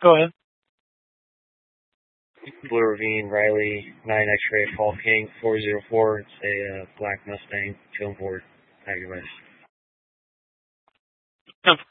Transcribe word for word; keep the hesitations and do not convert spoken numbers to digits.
Go ahead. Blue Ravine, Riley, nine X-Ray, Fall King, four zero four. It's a uh, black Mustang, two on board. How you guys?